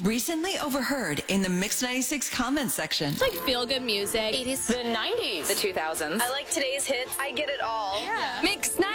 Recently overheard in the Mix 96 comments section. It's like feel-good music. 80s. The 90s. The 2000s. I like today's hits. I get it all. Yeah. Mix 90s.